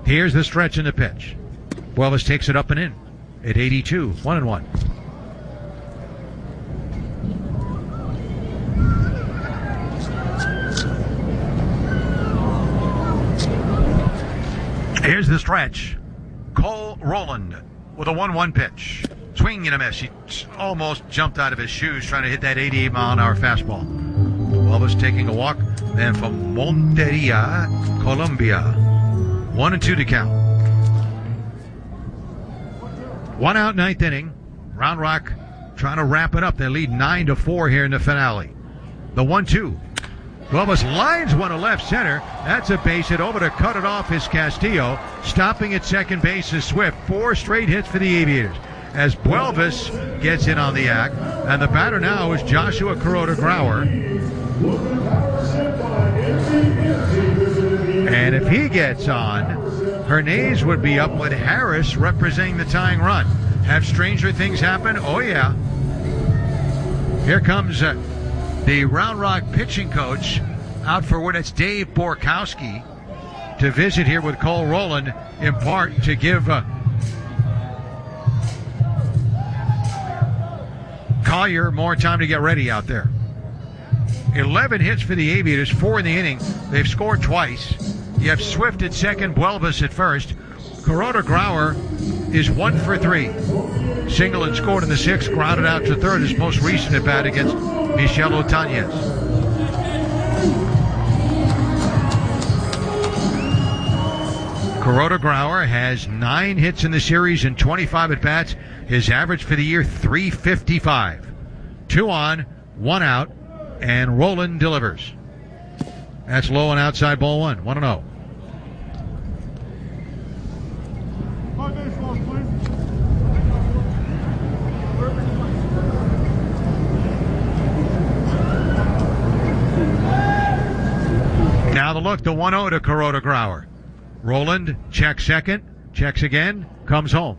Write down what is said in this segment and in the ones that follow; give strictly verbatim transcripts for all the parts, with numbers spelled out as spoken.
Here's the stretch in the pitch. Buelvis takes it up and in at eighty-two, one and one. Here's the stretch. Cole Roland with a one one pitch. Swing and a miss. He almost jumped out of his shoes trying to hit that eighty-eight mile an hour fastball. Buelvis taking a walk. Then from Monteria, Colombia. One and two to count. One out, ninth inning. Round Rock trying to wrap it up. They lead nine to four here in the finale. The one two. Buelvis lines one to left center. That's a base hit. Over to cut it off is Castillo. Stopping at second base is Swift. Four straight hits for the Aviators as Buelvis gets in on the act. And the batter now is Joshua Kuroda Grauer. And if he gets on, Hernandez would be up with Harris representing the tying run. Have stranger things happen? Oh, yeah. Here comes uh, the Round Rock pitching coach out for what it's Dave Borkowski to visit here with Cole Roland, in part to give uh, Collier more time to get ready out there. eleven hits for the Aviators, four in the inning. They've scored twice. You have Swift at second, Buelvis at first. Kuroda Grauer is one for three. Single and scored in the sixth, grounded out to third, his most recent at bat against Michel Otañez. Kuroda Grauer has nine hits in the series and twenty-five at bats. His average for the year, three fifty-five. Two on, one out, and Roland delivers. That's low and outside, ball one, one and oh. Now the look, the one oh to Kuroda Grauer. Roland checks second, checks again, comes home.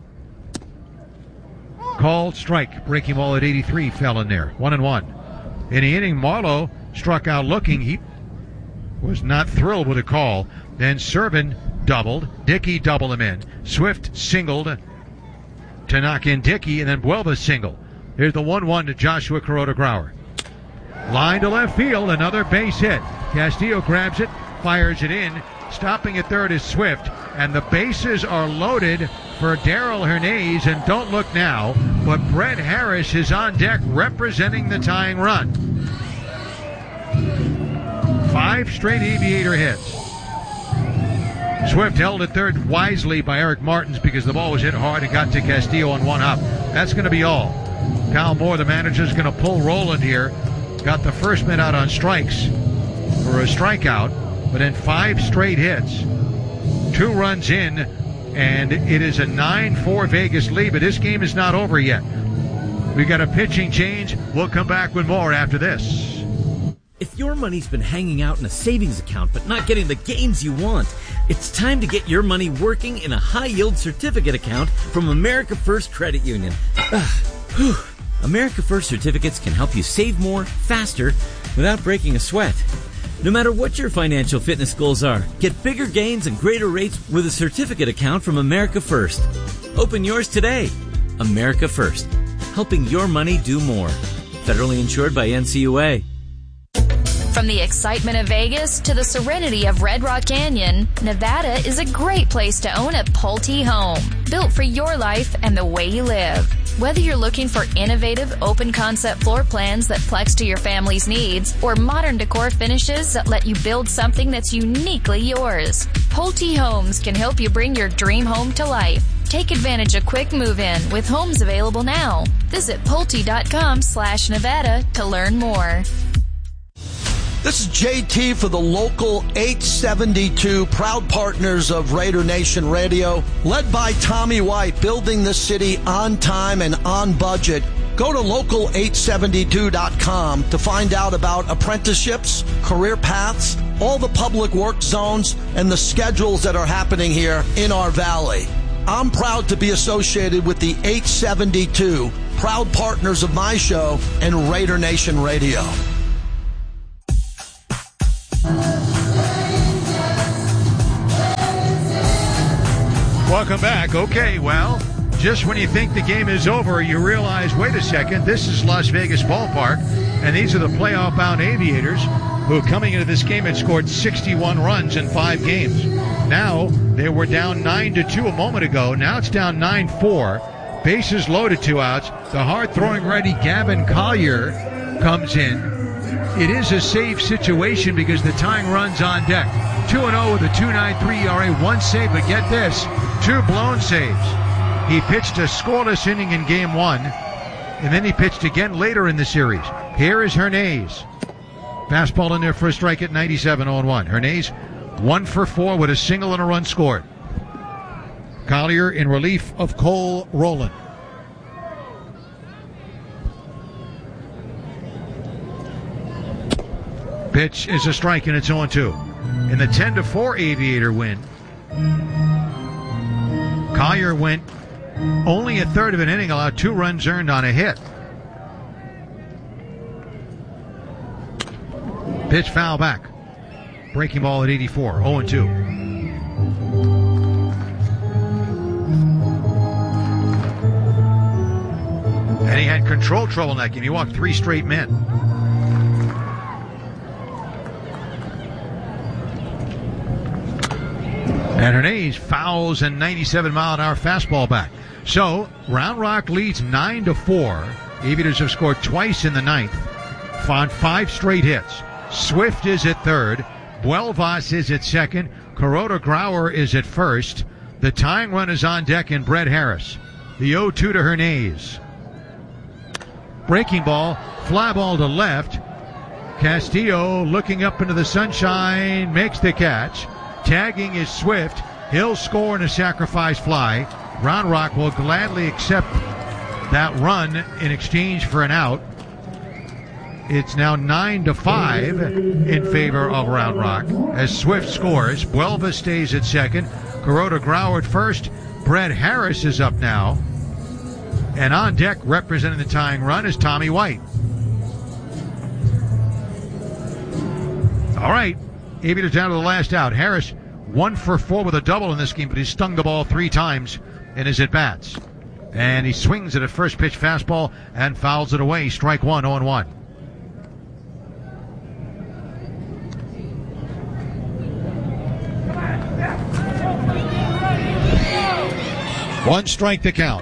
Called strike. Breaking ball at eighty-three fell in there. One and one. In the inning, Marlowe struck out looking. He was not thrilled with the call. Then Servin doubled. Dickey doubled him in. Swift singled to knock in Dickey, and then Buelvis singled. Here's the one one to Joshua Kuroda Grauer. Line to left field, another base hit. Castillo grabs it, fires it in. Stopping at third is Swift, and the bases are loaded for Darrell Hernandez, and don't look now, but Brett Harris is on deck representing the tying run. Five straight Aviator hits. Swift held at third wisely by Eric Martins because the ball was hit hard and got to Castillo on one hop. That's going to be all. Kyle Moore, the manager, is going to pull Roland here. Got the first man out on strikes for a strikeout. But in five straight hits, two runs in, and it is a nine four Vegas lead. But this game is not over yet. We got a pitching change. We'll come back with more after this. If your money's been hanging out in a savings account but not getting the gains you want, it's time to get your money working in a high-yield certificate account from America First Credit Union. America First certificates can help you save more, faster, without breaking a sweat. No matter what your financial fitness goals are, get bigger gains and greater rates with a certificate account from America First. Open yours today. America First, helping your money do more. Federally insured by N C U A. From the excitement of Vegas to the serenity of Red Rock Canyon, Nevada is a great place to own a Pulte home, built for your life and the way you live. Whether you're looking for innovative, open-concept floor plans that flex to your family's needs, or modern decor finishes that let you build something that's uniquely yours, Pulte Homes can help you bring your dream home to life. Take advantage of quick move-in with homes available now. Visit Pulte.com slash Nevada to learn more. This is J T for the Local eight seventy-two, proud partners of Raider Nation Radio. Led by Tommy White, building the city on time and on budget. Go to local eight seventy-two dot com to find out about apprenticeships, career paths, all the public work zones, and the schedules that are happening here in our valley. I'm proud to be associated with the eight seventy-two, proud partners of my show and Raider Nation Radio. Welcome back. Okay, well, just when you think the game is over, you realize, wait a second, this is Las Vegas Ballpark, and these are the playoff-bound Aviators who, coming into this game, had scored sixty-one runs in five games. Now, they were down nine to two a moment ago. Now it's down nine four. Bases loaded, two outs. The hard-throwing righty Gavin Collier comes in. It is a safe situation because the tying run's on deck. two and oh with a two point nine three E R A, one save, but get this, two blown saves. He pitched a scoreless inning in game one, and then he pitched again later in the series. Here is Hernandez. Fastball in there for a strike at ninety-seven, oh and one. Hernandez, one for four with a single and a run scored. Collier in relief of Cole Rowland. Pitch is a strike, and it's oh and two. In the ten to four Aviator win, Collier went only a third of an inning, allowed two runs earned on a hit. Pitch foul back. Breaking ball at eighty-four, oh and two. And he had control trouble in that game. He walked three straight men. And Hernandez fouls a ninety-seven mile an hour fastball back. So, Round Rock leads nine to four. Aviators have scored twice in the ninth. Found five straight hits. Swift is at third. Buelvas is at second. Kuroda Grauer is at first. The tying run is on deck in Brett Harris. The oh two to Hernandez. Breaking ball, fly ball to left. Castillo looking up into the sunshine, makes the catch. Tagging is Swift. He'll score in a sacrifice fly. Round Rock will gladly accept that run in exchange for an out. It's now nine to five in favor of Round Rock as Swift scores. Buelva stays at second. Kuroda Grauer at first. Brett Harris is up now. And on deck, representing the tying run, is Tommy White. All right, Aviators down to the last out. Harris, one for four with a double in this game, but he stung the ball three times in his at-bats. And he swings at a first pitch fastball and fouls it away. Strike one, oh and one. One strike to count.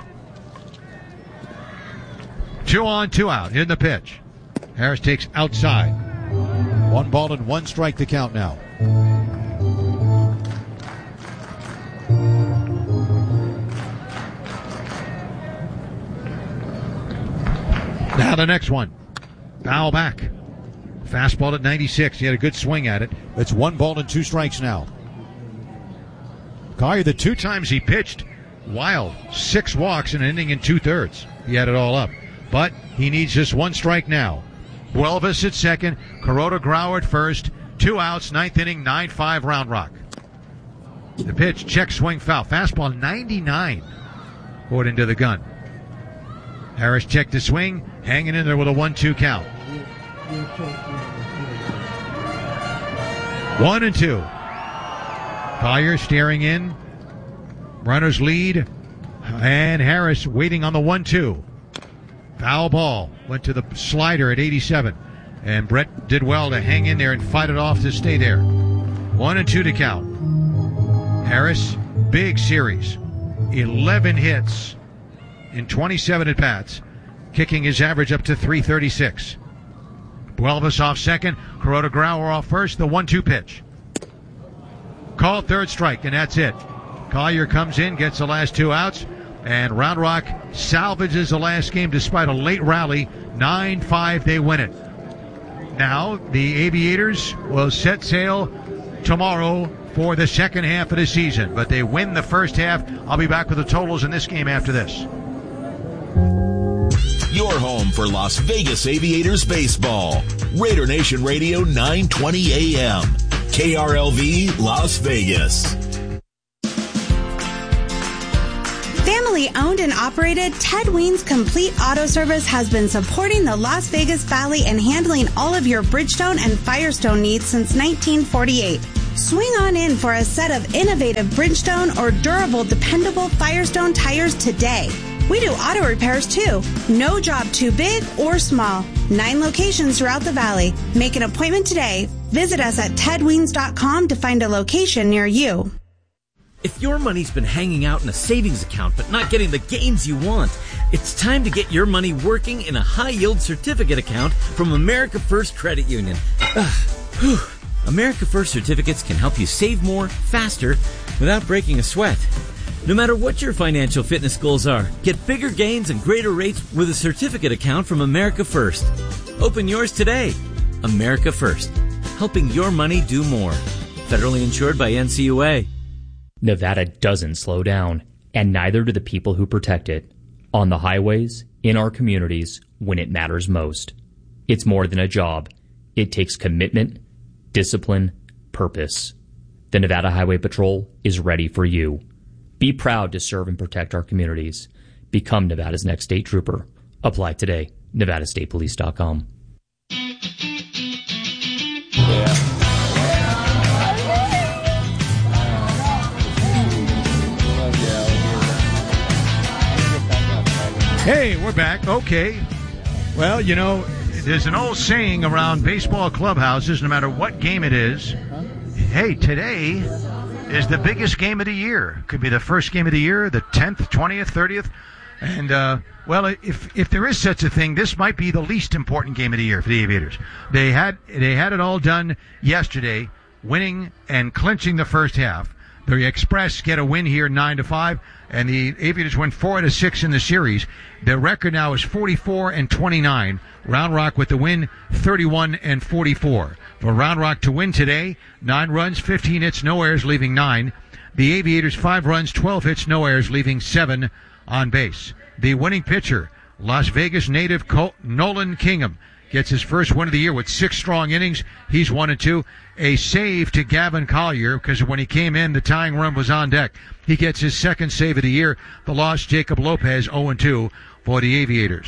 Two on, two out. In the pitch. Harris takes outside. One ball and one strike to count now. Now the next one. Foul back. Fastball at ninety-six. He had a good swing at it. It's one ball and two strikes now. Collier, the two times he pitched, wild. Six walks in an inning and two-thirds. He had it all up. But he needs just one strike now. Buelvas at second. Kuroda Grauer at first. Two outs, ninth inning, nine five Round Rock. The pitch, check, swing, foul. Fastball ninety-nine. Poured into the gun. Harris checked the swing, hanging in there with a one two count. One and two. Collier staring in. Runners lead. And Harris waiting on the one two. Foul ball. Went to the slider at eighty-seven. And Brett did well to hang in there and fight it off to stay there. One and two to count. Harris, big series. eleven hits in twenty-seven at-bats, kicking his average up to three thirty-six. Buelvas off second. Kuroda Grauer off first. The one two pitch. Called third strike, and that's it. Collier comes in, gets the last two outs. And Round Rock salvages the last game despite a late rally. nine five, they win it. Now, the Aviators will set sail tomorrow for the second half of the season. But they win the first half. I'll be back with the totals in this game after this. Your home for Las Vegas Aviators baseball. Raider Nation Radio, nine twenty A M. K R L V, Las Vegas. Family owned and operated, Ted Ween's Complete Auto Service has been supporting the Las Vegas Valley and handling all of your Bridgestone and Firestone needs since nineteen forty-eight. Swing on in for a set of innovative Bridgestone or durable, dependable Firestone tires today. We do auto repairs too. No job too big or small. Nine locations throughout the valley. Make an appointment today. Visit us at ted weens dot com to find a location near you. If your money's been hanging out in a savings account but not getting the gains you want, it's time to get your money working in a high-yield certificate account from America First Credit Union. Ugh, America First certificates can help you save more, faster, without breaking a sweat. No matter what your financial fitness goals are, get bigger gains and greater rates with a certificate account from America First. Open yours today. America First, helping your money do more. Federally insured by N C U A. Nevada doesn't slow down, and neither do the people who protect it. On the highways, in our communities, when it matters most. It's more than a job. It takes commitment, discipline, purpose. The Nevada Highway Patrol is ready for you. Be proud to serve and protect our communities. Become Nevada's next state trooper. Apply today. nevada state police dot com. Hey, we're back. Okay. Well, you know, there's an old saying around baseball clubhouses, no matter what game it is, hey, today is the biggest game of the year. Could be the first game of the year, the tenth, twentieth, thirtieth. And, uh, well, if if there is such a thing, this might be the least important game of the year for the Aviators. They had they had it all done yesterday, winning and clinching the first half. The Express get a win here, nine to five, and the Aviators win four to six in the series. Their record now is forty-four and twenty-nine. Round Rock with the win, thirty-one and forty-four. For Round Rock to win today, nine runs, fifteen hits, no errors, leaving nine. The Aviators, five runs, twelve hits, no errors, leaving seven on base. The winning pitcher, Las Vegas native Col- Nolan Kingham, gets his first win of the year with six strong innings. He's one and two. A save to Gavin Collier, because when he came in, the tying run was on deck. He gets his second save of the year. The loss, Jacob Lopez, oh and two for the Aviators.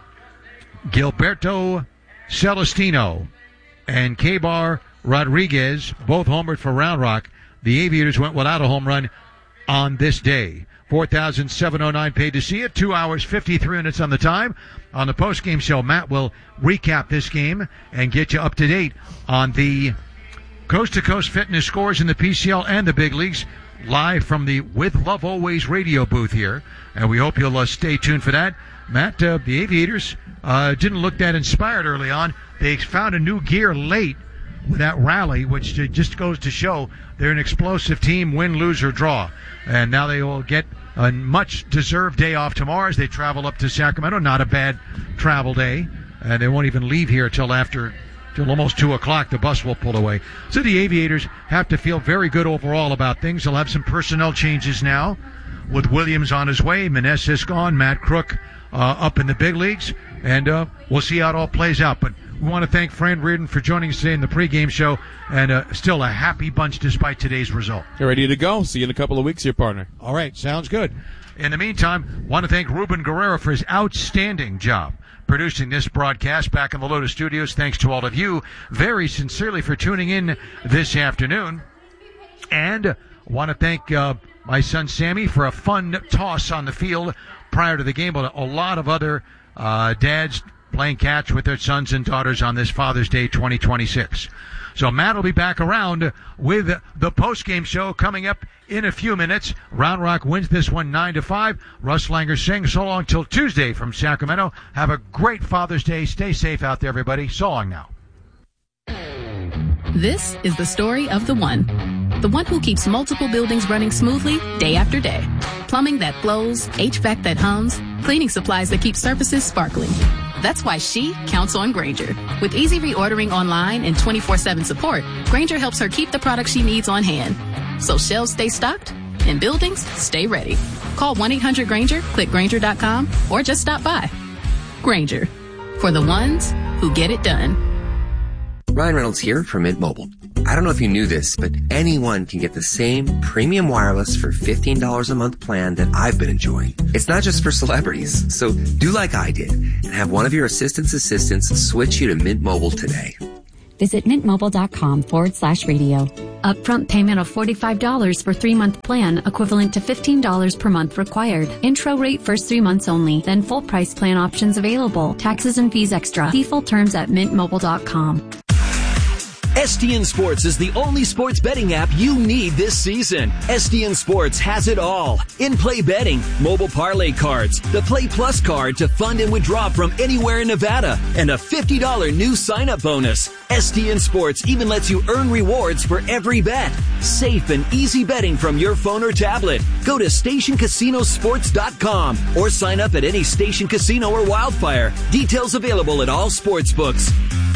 Gilberto Celestino and Kebar Rodriguez both homered for Round Rock. The Aviators went without a home run on this day. four thousand seven hundred nine paid to see it. Two hours, fifty-three minutes on the time. On the post-game show, Matt will recap this game and get you up to date on the coast-to-coast fitness scores in the P C L and the big leagues, live from the With Love Always radio booth here. And we hope you'll uh, stay tuned for that. Matt, uh, the Aviators uh, didn't look that inspired early on. They found a new gear late with that rally, which just goes to show they're an explosive team, win, lose, or draw. And now they will get a much-deserved day off tomorrow as they travel up to Sacramento. Not a bad travel day. And they won't even leave here till after, till almost two o'clock. The bus will pull away. So the Aviators have to feel very good overall about things. They'll have some personnel changes now with Williams on his way, Meneses gone, Matt Crook uh, up in the big leagues. And uh, we'll see how it all plays out. But we want to thank Fran Reardon for joining us today in the pregame show, and uh, still a happy bunch despite today's result. You're ready to go. See you in a couple of weeks here, partner. All right, sounds good. In the meantime, want to thank Ruben Guerrero for his outstanding job producing this broadcast back in the Lotus Studios. Thanks to all of you very sincerely for tuning in this afternoon. And want to thank uh, my son Sammy for a fun toss on the field prior to the game. But a lot of other uh, dads playing catch with their sons and daughters on this Father's Day twenty twenty-six. So Matt will be back around with the post-game show coming up in a few minutes. Round Rock wins this one nine to five. Russ Langer saying so long till Tuesday from Sacramento. Have a great Father's Day. Stay safe out there, everybody. So long now. This is the story of the one. The one who keeps multiple buildings running smoothly day after day. Plumbing that flows, H V A C that hums, cleaning supplies that keep surfaces sparkling. That's why she counts on Grainger. With easy reordering online and twenty-four seven support, Grainger helps her keep the products she needs on hand. So shelves stay stocked and buildings stay ready. Call one eight hundred Grainger, click Grainger dot com, or just stop by. Grainger, for the ones who get it done. Ryan Reynolds here from Mint Mobile. I don't know if you knew this, but anyone can get the same premium wireless for fifteen dollars a month plan that I've been enjoying. It's not just for celebrities, so do like I did and have one of your assistant's assistants switch you to Mint Mobile today. Visit mintmobile.com forward slash radio. Upfront payment of forty-five dollars for three-month plan, equivalent to fifteen dollars per month required. Intro rate first three months only, then full price plan options available. Taxes and fees extra. See full terms at mint mobile dot com. S D N Sports is the only sports betting app you need this season. S D N Sports has it all. In-play betting, mobile parlay cards, the Play Plus card to fund and withdraw from anywhere in Nevada, and a fifty dollars new sign-up bonus. S D N Sports even lets you earn rewards for every bet. Safe and easy betting from your phone or tablet. Go to station casino sports dot com or sign up at any Station Casino or Wildfire. Details available at all sports books.